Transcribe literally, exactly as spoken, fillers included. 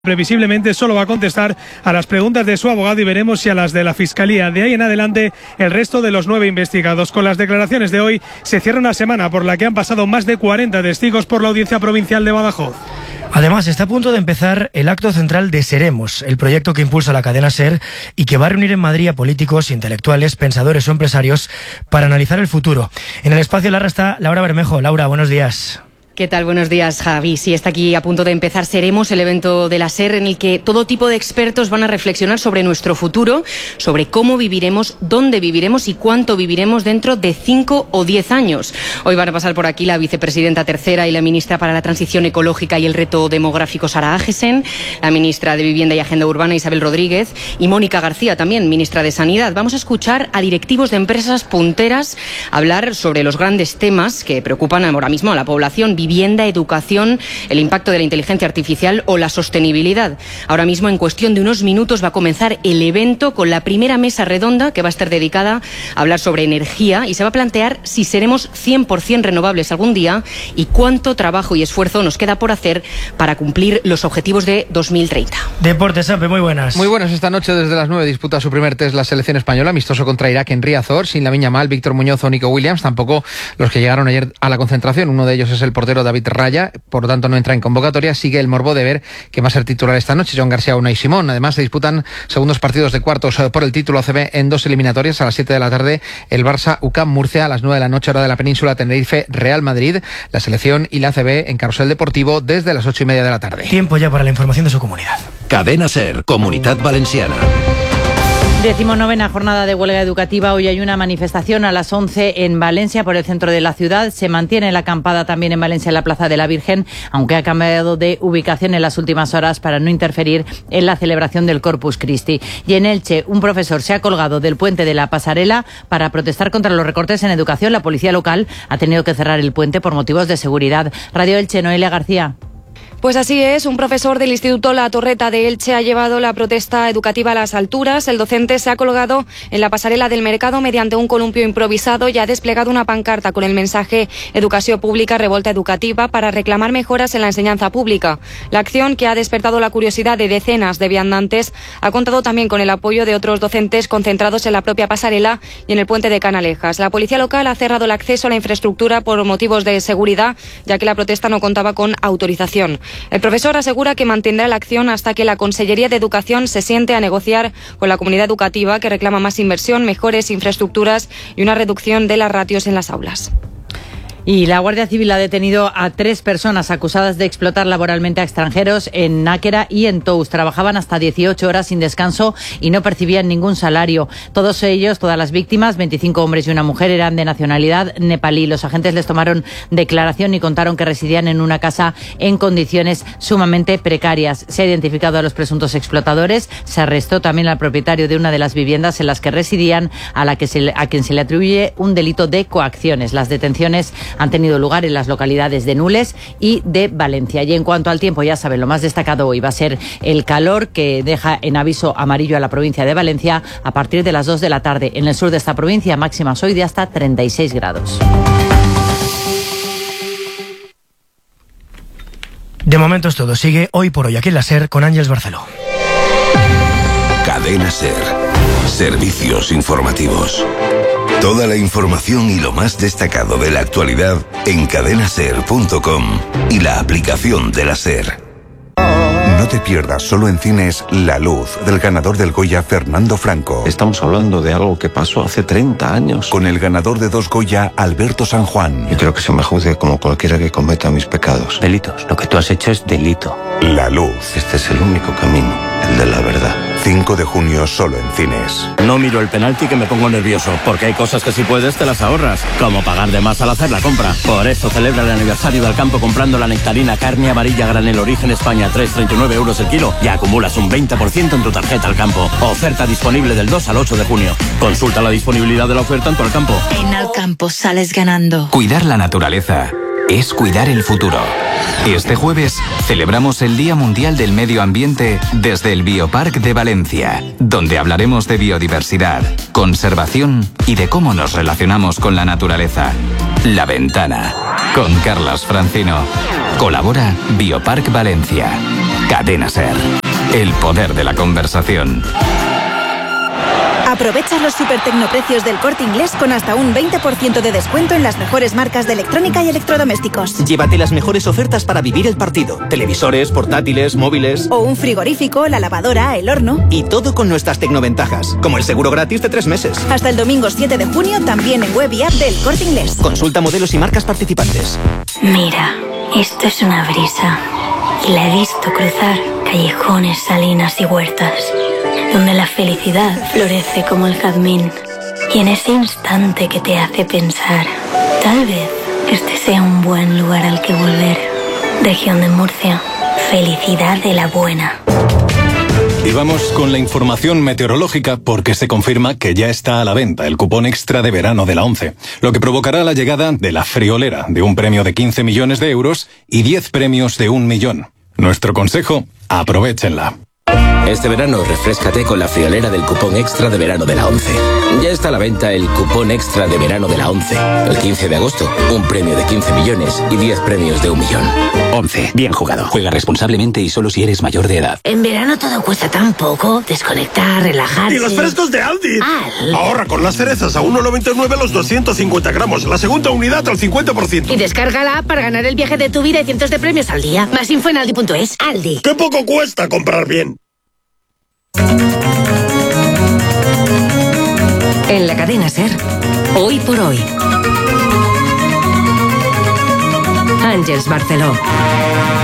Previsiblemente solo va a contestar a las preguntas de su abogado y veremos si a las de la Fiscalía. De ahí en adelante, el resto de los nueve investigados. Con las declaraciones de hoy se cierra una semana por la que han pasado más de cuarenta testigos por la Audiencia Provincial de Badajoz. Además, está a punto de empezar el acto central de Seremos, el proyecto que impulsa la cadena SER y que va a reunir en Madrid a políticos, intelectuales, pensadores o empresarios para analizar el futuro. En el espacio Larra está Laura Bermejo. Laura, buenos días. ¿Qué tal? Buenos días, Javi. Sí, está aquí a punto de empezar Seremos, el evento de la SER en el que todo tipo de expertos van a reflexionar sobre nuestro futuro, sobre cómo viviremos, dónde viviremos y cuánto viviremos dentro de cinco o diez años. Hoy van a pasar por aquí la vicepresidenta tercera y la ministra para la Transición Ecológica y el Reto Demográfico, Sara Agesen, la ministra de Vivienda y Agenda Urbana, Isabel Rodríguez, y Mónica García, también ministra de Sanidad. Vamos a escuchar a directivos de empresas punteras hablar sobre los grandes temas que preocupan ahora mismo a la población: vivienda, educación, el impacto de la inteligencia artificial o la sostenibilidad. Ahora mismo, en cuestión de unos minutos, va a comenzar el evento con la primera mesa redonda que va a estar dedicada a hablar sobre energía y se va a plantear si seremos cien por ciento renovables algún día y cuánto trabajo y esfuerzo nos queda por hacer para cumplir los objetivos de dos mil treinta. Deportes, Ape, muy buenas. Muy buenas. Esta noche desde las nueve disputa su primer test la selección española, amistoso contra Irak en Riazor, sin Lamine Yamal, Víctor Muñoz o Nico Williams, tampoco los que llegaron ayer a la concentración. Uno de ellos es el portero David Raya, por lo tanto no entra en convocatoria. Sigue el morbo de ver quién va a ser titular esta noche, Joan García o Unai Simón. Además, se disputan segundos partidos de cuartos por el título A C B en dos eliminatorias. A las siete de la tarde el Barça U C A M Murcia, a las nueve de la noche hora de la península Tenerife Real Madrid, la selección y la A C B en Carrusel Deportivo desde las ocho y media de la tarde. Tiempo ya para la información de su comunidad. Cadena SER, Comunidad Valenciana. Decimonovena jornada de huelga educativa. Hoy hay una manifestación a las once en Valencia por el centro de la ciudad. Se mantiene la acampada también en Valencia en la Plaza de la Virgen, aunque ha cambiado de ubicación en las últimas horas para no interferir en la celebración del Corpus Christi. Y en Elche, un profesor se ha colgado del puente de la Pasarela para protestar contra los recortes en educación. La policía local ha tenido que cerrar el puente por motivos de seguridad. Radio Elche, Noelia García. Pues así es, un profesor del Instituto La Torreta de Elche ha llevado la protesta educativa a las alturas. El docente se ha colgado en la pasarela del mercado mediante un columpio improvisado y ha desplegado una pancarta con el mensaje Educación Pública, revolta educativa, para reclamar mejoras en la enseñanza pública. La acción, que ha despertado la curiosidad de decenas de viandantes, ha contado también con el apoyo de otros docentes concentrados en la propia pasarela y en el puente de Canalejas. La policía local ha cerrado el acceso a la infraestructura por motivos de seguridad, ya que la protesta no contaba con autorización. El profesor asegura que mantendrá la acción hasta que la Consellería de Educación se siente a negociar con la comunidad educativa, que reclama más inversión, mejores infraestructuras y una reducción de las ratios en las aulas. Y la Guardia Civil ha detenido a tres personas acusadas de explotar laboralmente a extranjeros en Náquera y en Tous. Trabajaban hasta dieciocho horas sin descanso y no percibían ningún salario. Todos ellos, todas las víctimas, veinticinco hombres y una mujer, eran de nacionalidad nepalí. Los agentes les tomaron declaración y contaron que residían en una casa en condiciones sumamente precarias. Se ha identificado a los presuntos explotadores. Se arrestó también al propietario de una de las viviendas en las que residían, a, la que se, a quien se le atribuye un delito de coacciones. Las detenciones han tenido lugar en las localidades de Nules y de Valencia. Y en cuanto al tiempo, ya saben, lo más destacado hoy va a ser el calor, que deja en aviso amarillo a la provincia de Valencia a partir de las dos de la tarde. En el sur de esta provincia, máximas hoy de hasta treinta y seis grados. De momento es todo. Sigue Hoy por Hoy aquí en la SER con Ángeles Barceló. Cadena SER. Servicios informativos. Toda la información y lo más destacado de la actualidad en cadena ser punto com y la aplicación de la SER. No te pierdas solo en cines La Luz, del ganador del Goya Fernando Franco. Estamos hablando de algo que pasó hace treinta años. Con el ganador de dos Goya, Alberto San Juan. Yo creo que se me juzgue como cualquiera que cometa mis pecados. Delitos. Lo que tú has hecho es delito. La Luz. Este es el único camino, el de la verdad. cinco de junio solo en cines. No miro el penalti que me pongo nervioso, porque hay cosas que si puedes te las ahorras, como pagar de más al hacer la compra. Por eso celebra el aniversario del campo comprando la nectarina carne amarilla granel origen España, tres coma treinta y nueve euros el kilo, y acumulas un veinte por ciento en tu tarjeta Alcampo. Oferta disponible del dos al ocho de junio. Consulta la disponibilidad de la oferta en tu Alcampo. En Alcampo sales ganando. Cuidar la naturaleza es cuidar el futuro. Este jueves celebramos el Día Mundial del Medio Ambiente desde el Bioparc de Valencia, donde hablaremos de biodiversidad, conservación y de cómo nos relacionamos con la naturaleza. La Ventana, con Carlos Francino. Colabora Bioparc Valencia. Cadena SER. El poder de la conversación. Aprovecha los super tecnoprecios del Corte Inglés con hasta un veinte por ciento de descuento en las mejores marcas de electrónica y electrodomésticos. Llévate las mejores ofertas para vivir el partido. Televisores, portátiles, móviles. O un frigorífico, la lavadora, el horno. Y todo con nuestras tecnoventajas, como el seguro gratis de tres meses. Hasta el domingo siete de junio también en web y app del Corte Inglés. Consulta modelos y marcas participantes. Mira, esto es una brisa. Y la he visto cruzar callejones, salinas y huertas, donde la felicidad florece como el jazmín. Y en ese instante que te hace pensar, tal vez este sea un buen lugar al que volver. Región de Murcia, felicidad de la buena. Y vamos con la información meteorológica porque se confirma que ya está a la venta el cupón extra de verano de la ONCE, lo que provocará la llegada de la friolera de un premio de quince millones de euros y diez premios de un millón. Nuestro consejo, aprovéchenla. Este verano refréscate con la friolera del cupón extra de verano de la ONCE. Ya está a la venta el cupón extra de verano de la ONCE. El quince de agosto, un premio de quince millones y diez premios de un millón. ONCE, bien jugado. Juega responsablemente y solo si eres mayor de edad. En verano todo cuesta tan poco. Desconectar, relajarse. ¡Y los frescos de Aldi! Aldi. Ahorra con las cerezas a uno noventa y nueve los doscientos cincuenta gramos. La segunda unidad al cincuenta por ciento. Y descarga la app para ganar el viaje de tu vida y cientos de premios al día. Más info en aldi punto es. Aldi. ¡Qué poco cuesta comprar bien! En la cadena SER, hoy por hoy. Àngels Barceló.